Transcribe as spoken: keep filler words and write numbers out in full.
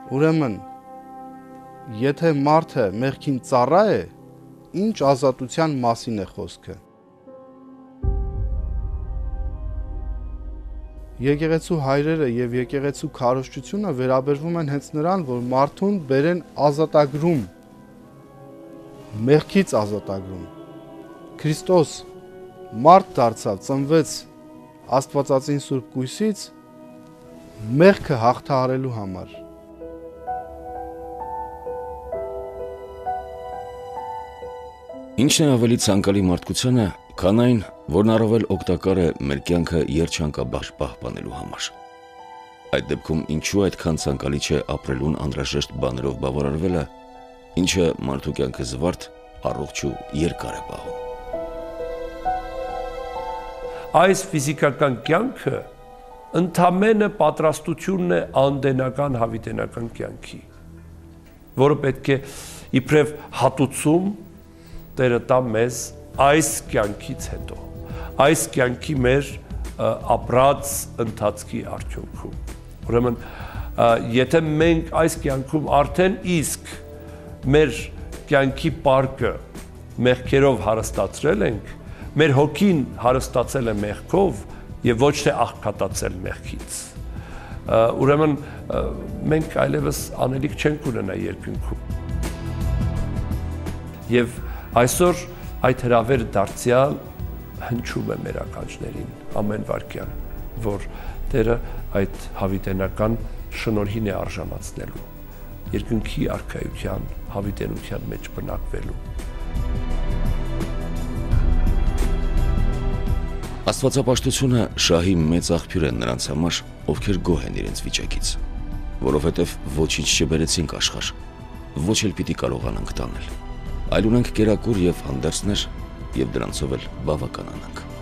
Ուրեմն, եթե մարդը մեղքին ծառա է, ինչ ազատության մասին է խոսքը։ Եկեղեցու հայրերը եւ եկեղեցու քարոզչությունը վերաբերվում են հենց նրան, որ մարդուն բերեն ազատագրում, մեղքից ազատագրում։ Քրիստոս մարդ դարձավ, ծնվեց Աստվածածին Սուրբ Կույսից մեղքը հաղթահարելու համար։ Ինչն է ավելի ցանկալի մարդկությանը, քան այն, որն առավել օգտակար է մեր կյանքը երջանկաբար պահպանելու համար։ Այդ դեպքում ինչու այդքան ցանկալի չէ ապրելուն անհրաժեշտ բաներով բավարարվելը, ինչը մարդու կյանքը զվարթ, առողջ ու երկար է պահում։ Այս ֆիզիկական կյանքը ընդամենը պատրաստությունն է անդենական հավիտենական կյանքի, որը պետք է իբրև հատուցում Տերը տա մեզ այս կյանքից հետո, այս կյանքի մեր ապրած ընթացքի արդյունքում։ Ուրեմն, եթե մենք այս կյանքում արդեն իսկ մեր կյանքի պարկը մեղքերով հարստացրել ենք, մեր հոգին հարստացել է մեղքով եւ ոչ թե աղքատացել մեղքից։ Ուրեմն, մենք այլևս անելիք չենք ունենա երկնքում։ Եվ այսօր այդ հրավեր դարձյալ հնչում է մեր ականջներին ամեն վարքյան, որ Տերը այդ հավիտենական շնորհին է արժանացնելու, երկնքի արքայության, հավիտենության մեջ բնակվելու։ Աստվածապաշտությունը շահի մեծ աղբյուր են նրանց համար, ովքեր գոհ են իրենց վիճակից, որովհետև ոչինչ չբերեցինք աշխարհ, ոչ էլ պիտի կարողանանք տանել, այլ ունենք կերակուր եւ հանդերձներ եւ դրանցով էլ բավականանանք։